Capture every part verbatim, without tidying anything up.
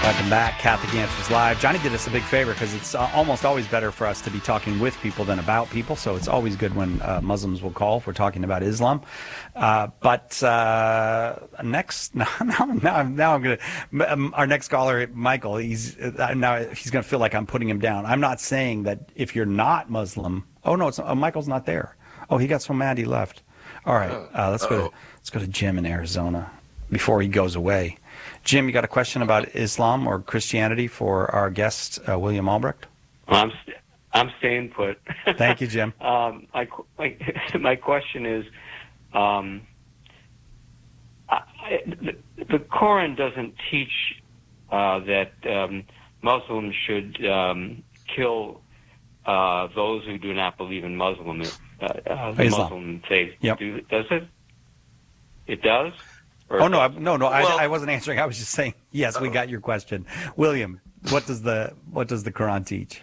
Welcome back, Catholic Answers Live. Johnny did us a big favor because it's uh, almost always better for us to be talking with people than about people. So it's always good when uh, Muslims will call if we're talking about Islam. Uh, but uh, next, now, now, now, now I'm going to, our next caller, Michael, he's uh, now he's going to feel like I'm putting him down. I'm not saying that if you're not Muslim. Oh no, it's, oh, Michael's not there. Oh, he got so mad he left. All right, uh, let's go. To, let's go to Jim in Arizona before he goes away. Jim, you got a question about Islam or Christianity for our guest, uh, William Albrecht? Well, I'm st- I'm staying put. Thank you, Jim. um, my, my my question is, um, I, the, the Quran doesn't teach uh, that um, Muslims should um, kill uh, those who do not believe in Muslim uh, uh, the Islam. Muslim faith. Yep. Do, does it? It does. Or oh no, I, no, no! Well, I, I wasn't answering. I was just saying, yes, we got your question, William. What does the what does the Quran teach?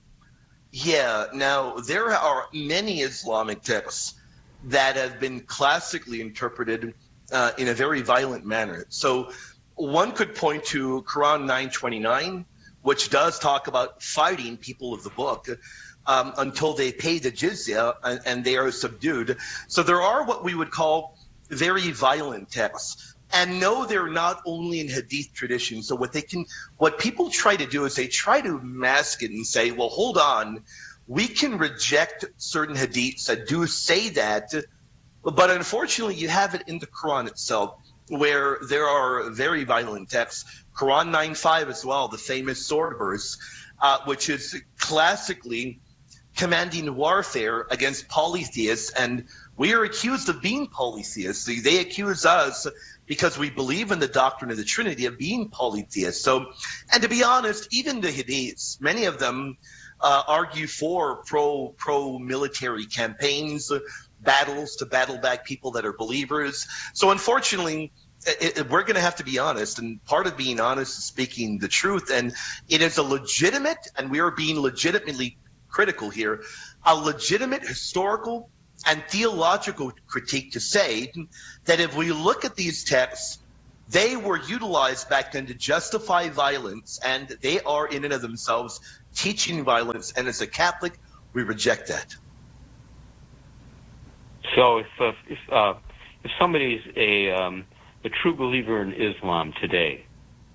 Yeah. Now there are many Islamic texts that have been classically interpreted uh, in a very violent manner. So one could point to Quran nine twenty-nine, which does talk about fighting people of the book um, until they pay the jizya and, and they are subdued. So there are what we would call very violent texts, and no, they're not only in hadith tradition. So what they can, what people try to do is they try to mask it and say, well, hold on, we can reject certain hadiths that do say that, but unfortunately you have it in the Quran itself, where there are very violent texts. Quran nine five as well, the famous sword verse, uh, which is classically commanding warfare against polytheists, and we are accused of being polytheists. They accuse us because we believe in the doctrine of the Trinity of being polytheists. So, and to be honest, even the hadiths, many of them uh, argue for pro pro military campaigns, battles to battle back people that are believers. So, unfortunately, It, it, we're going to have to be honest, and part of being honest is speaking the truth. And it is a legitimate, and we are being legitimately critical here, a legitimate historical and theological critique to say that if we look at these texts, they were utilized back then to justify violence, and they are in and of themselves teaching violence. And as a Catholic, we reject that. So if uh, if uh, if somebody's a um, a true believer in Islam today,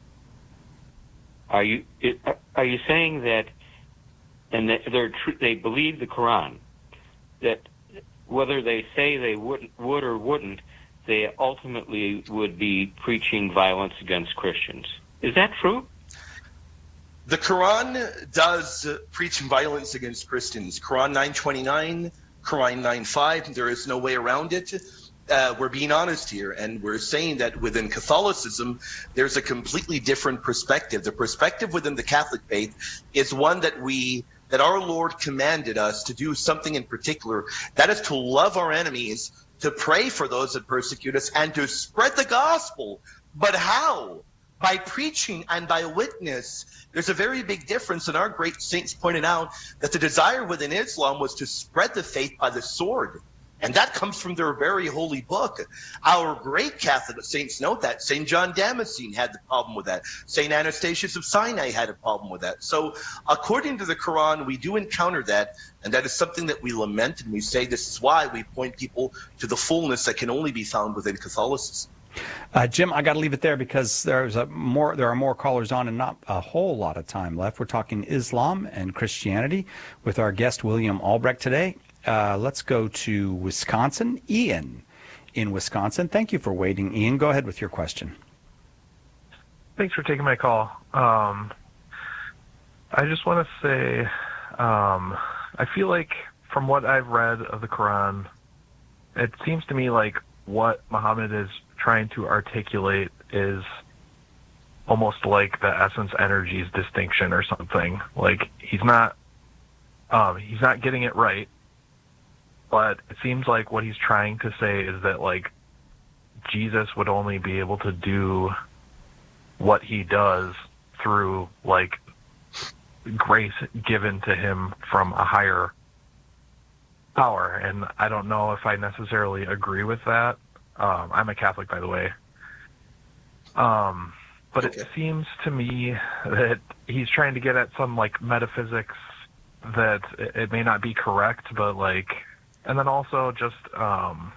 are you it, are you saying that, and that they're tr- they believe the Quran, that whether they say they would would or wouldn't, they ultimately would be preaching violence against Christians? Is that true? The Quran does uh, preach violence against Christians. Quran nine twenty-nine, Quran nine five, there is no way around it. Uh, we're being honest here, and we're saying that within Catholicism, there's a completely different perspective. The perspective within the Catholic faith is one that we, that our Lord commanded us to do something in particular. That is to love our enemies, to pray for those that persecute us, and to spread the gospel. But how? By preaching and by witness. There's a very big difference, and our great saints pointed out that the desire within Islam was to spread the faith by the sword. And that comes from their very holy book. Our great Catholic saints note that. Saint John Damascene had the problem with that. Saint Anastasius of Sinai had a problem with that. So according to the Quran, we do encounter that, and that is something that we lament, and we say this is why we point people to the fullness that can only be found within Catholicism. Uh, Jim, I got to leave it there because there's a more. There are more callers on and not a whole lot of time left. We're talking Islam and Christianity with our guest William Albrecht today. Uh, let's go to Wisconsin. Ian in Wisconsin. Thank you for waiting, Ian. Go ahead with your question. Thanks for taking my call. Um, I just want to say, um, I feel like from what I've read of the Quran, it seems to me like what Muhammad is trying to articulate is almost like the essence energies distinction or something. Like he's not, um, he's not getting it right. But it seems like what he's trying to say is that, like, Jesus would only be able to do what he does through, like, grace given to him from a higher power. And I don't know if I necessarily agree with that. Um, I'm a Catholic, by the way. Um, but Okay. it seems to me that he's trying to get at some like metaphysics that it, it may not be correct, but like, and then also just, um,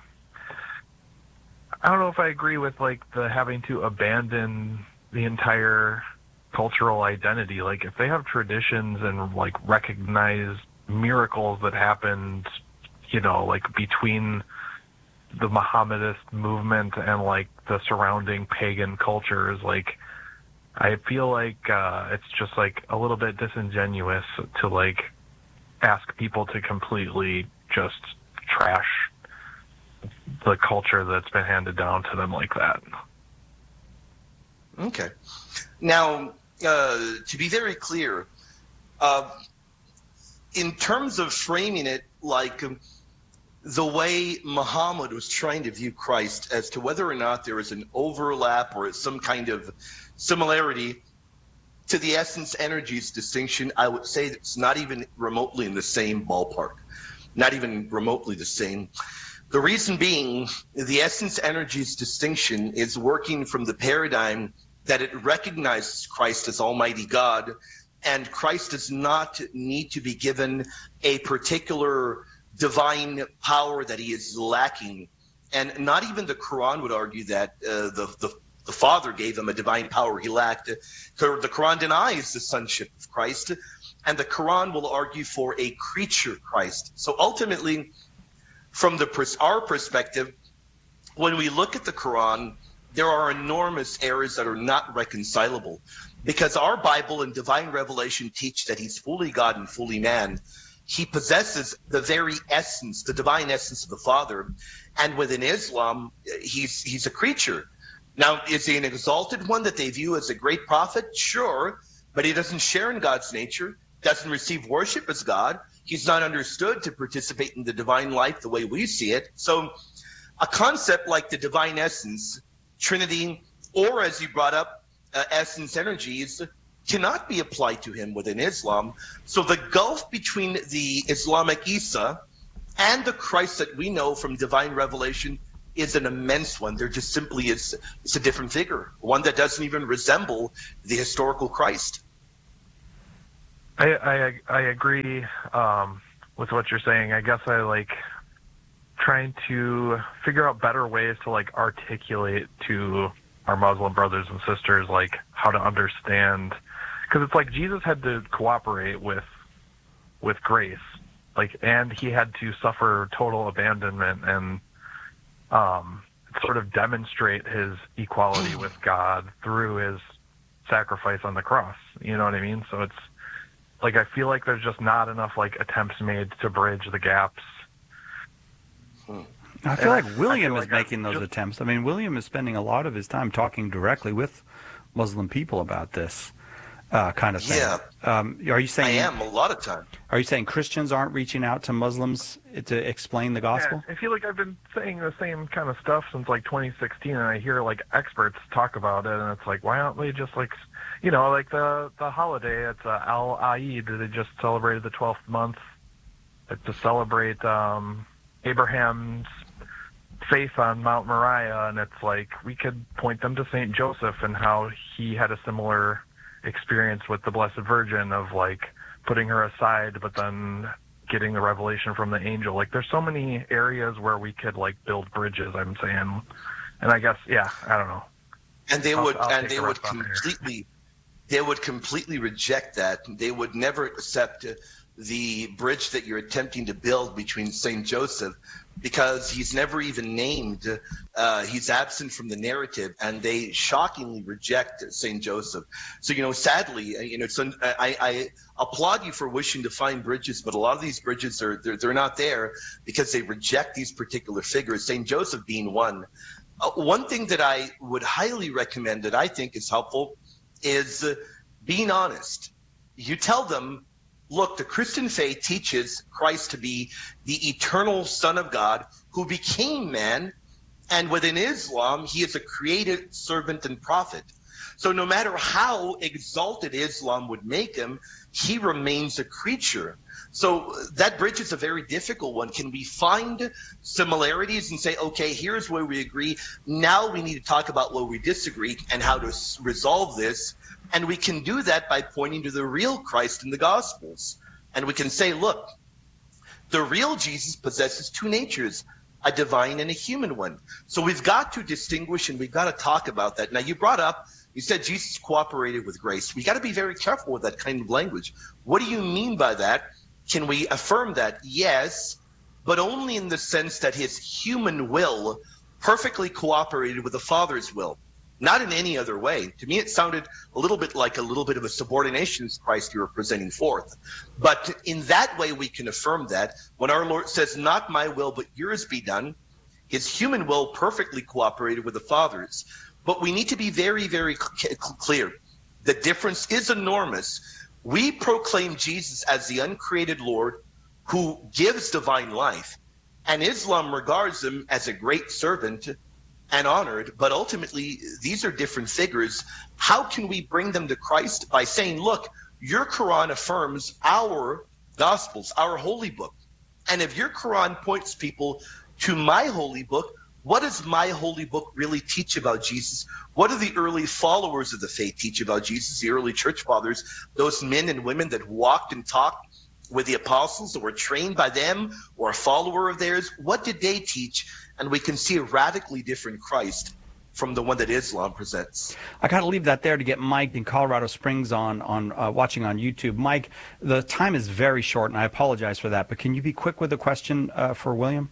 I don't know if I agree with like the having to abandon the entire cultural identity. Like if they have traditions and like recognize miracles that happened, you know, like between the Mohammedanist movement and like the surrounding pagan cultures, like I feel like uh, it's just like a little bit disingenuous to like ask people to completely just trash the culture that's been handed down to them like that. Okay. Now, uh, to be very clear, uh, in terms of framing it like um, the way Muhammad was trying to view Christ as to whether or not there is an overlap or some kind of similarity to the essence energies distinction, I would say it's not even remotely in the same ballpark, not even remotely the same. The reason being, the essence energies distinction is working from the paradigm that it recognizes Christ as Almighty God, and Christ does not need to be given a particular divine power that he is lacking. And not even the Quran would argue that uh, the, the the Father gave him a divine power he lacked. The Quran denies the sonship of Christ, and the Quran will argue for a creature Christ. So ultimately, from the our perspective, when we look at the Quran, there are enormous errors that are not reconcilable, because our Bible and divine revelation teach that he's fully God and fully man. He possesses the very essence, the divine essence of the Father, and within Islam, he's he's a creature. Now, is he an exalted one that they view as a great prophet? Sure, but he doesn't share in God's nature, doesn't receive worship as God. He's not understood to participate in the divine life the way we see it. So a concept like the divine essence, Trinity, or as you brought up, uh, essence energies, cannot be applied to him within Islam. So the gulf between the Islamic Isa and the Christ that we know from divine revelation is an immense one. There just simply is it's a different figure, one that doesn't even resemble the historical Christ. I I, I agree um, with what you're saying. I guess I like trying to figure out better ways to like articulate to our Muslim brothers and sisters like how to understand, because it's like Jesus had to cooperate with with grace, like, and he had to suffer total abandonment and um, sort of demonstrate his equality with God through his sacrifice on the cross. You know what I mean? So it's like I feel like there's just not enough like attempts made to bridge the gaps. I feel like I- William I feel is like making I'm those just- attempts. I mean, William is spending a lot of his time talking directly with Muslim people about this uh, kind of thing. Yeah. Um, are you I saying? am a lot of time. Are you saying Christians aren't reaching out to Muslims to explain the gospel? Yeah, I feel like I've been saying the same kind of stuff since like twenty sixteen, and I hear like experts talk about it, and it's like, why aren't they just like, you know, like the the holiday, it's uh, Al Eid, they just celebrated the twelfth month like, to celebrate um, Abraham's faith on Mount Moriah, and it's like we could point them to Saint Joseph and how he had a similar experience with the Blessed Virgin of like putting her aside, but then getting the revelation from the angel. Like there's so many areas where we could like build bridges, I'm saying. And I guess, yeah, I don't know. And they I'll- would I'll and take they the would rest off here. completely they would completely reject that. They would never accept the bridge that you're attempting to build between Saint Joseph, because he's never even named. Uh, he's absent from the narrative, and they shockingly reject Saint Joseph. So, you know, sadly, uh, you know, so I, I applaud you for wishing to find bridges, but a lot of these bridges are they're, they're not there because they reject these particular figures. Saint Joseph being one. Uh, one thing that I would highly recommend that I think is helpful is uh, being honest. You tell them, look, the Christian faith teaches Christ to be the eternal Son of God who became man, and within Islam, he is a created servant and prophet. So no matter how exalted Islam would make him, he remains a creature. So that bridge is a very difficult one. Can we find similarities and say, okay, here's where we agree. Now we need to talk about where we disagree and how to s- resolve this. And we can do that by pointing to the real Christ in the Gospels. And we can say, look, the real Jesus possesses two natures, a divine and a human one. So we've got to distinguish, and we've got to talk about that. Now, you brought up, you said Jesus cooperated with grace. We got to be very careful with that kind of language. What do you mean by that? Can we affirm that? Yes, but only in the sense that his human will perfectly cooperated with the Father's will, not in any other way. To me, it sounded a little bit like a little bit of a subordination to Christ you were presenting forth. But in that way, we can affirm that when our Lord says, not my will, but yours be done, his human will perfectly cooperated with the Father's. But we need to be very, very clear. The difference is enormous. We proclaim Jesus as the uncreated Lord who gives divine life, and Islam regards him as a great servant and honored, but ultimately these are different figures. How can we bring them to Christ? By saying, look, your Quran affirms our Gospels, our holy book. And if your Quran points people to my holy book, what does my holy book really teach about Jesus? What do the early followers of the faith teach about Jesus, the early church fathers, those men and women that walked and talked with the apostles, that were trained by them or a follower of theirs? What did they teach? And we can see a radically different Christ from the one that Islam presents. I got to leave that there to get Mike in Colorado Springs on, on uh, watching on YouTube. Mike, the time is very short, and I apologize for that, but can you be quick with the question uh, for William?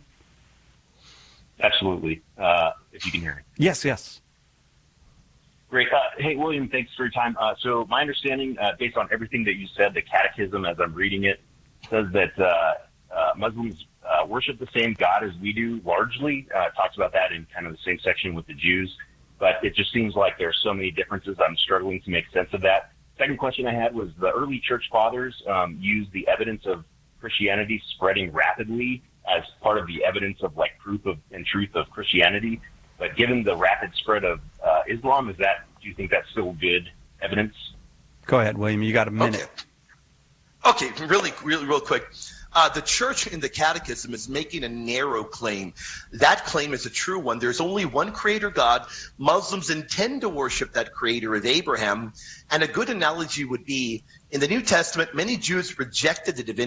Absolutely, uh, if you can hear me. Yes, yes. Great. Uh, hey, William, thanks for your time. Uh, so my understanding, uh, based on everything that you said, the Catechism, as I'm reading it, says that uh, uh, Muslims uh, worship the same God as we do, largely. Uh, it talks about that in kind of the same section with the Jews. But it just seems like there are so many differences. I'm struggling to make sense of that. Second question I had was the early church fathers um, used the evidence of Christianity spreading rapidly as part of the evidence of like proof of and truth of Christianity. But given the rapid spread of uh, Islam, is that, do you think that's still good evidence? Go ahead, William. You got a minute. Okay, okay really, really, real quick. Uh, the church in the Catechism is making a narrow claim. That claim is a true one. There's only one creator God. Muslims intend to worship that creator of Abraham. And a good analogy would be, in the New Testament, many Jews rejected the divinity